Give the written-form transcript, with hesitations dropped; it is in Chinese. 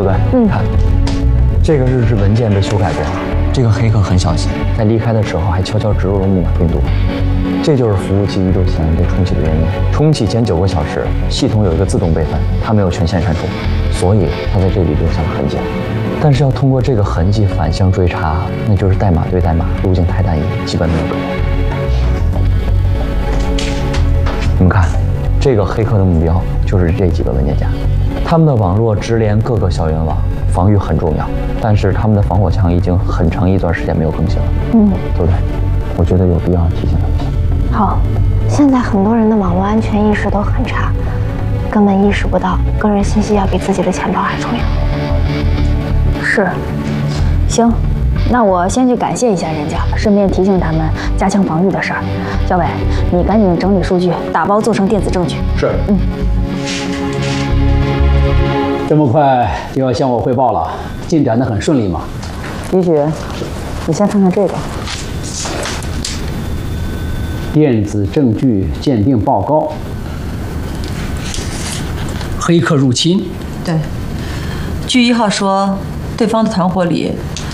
对不对？看，这个日志文件被修改过了。这个黑客很小心，在离开的时候还悄悄植入了木马病毒。这就是服务器1周前被重启的原因。重启前9个小时，系统有一个自动备份，它没有权限删除，所以它在这里留下了痕迹。但是要通过这个痕迹反向追查，那就是代码对代码，路径太单一，基本没有可能。你们看，这个黑客的目标就是这几个文件夹，他们的网络直连各个校园网，防御很重要。但是他们的防火墙已经很长一段时间没有更新了，对不对？我觉得有必要提醒他们一下。 好，现在很多人的网络安全意识都很差，根本意识不到个人信息要比自己的钱包还重要。 是，行，那我先去感谢一下人家，顺便提醒他们加强防御的事儿。小伟，你赶紧整理数据，打包做成电子证据。 是。这么快就要向我汇报了，进展得很顺利吗？ 于雪，你先看看这个。 电子证据鉴定报告。黑客入侵。 对，据1号说，对方的团伙里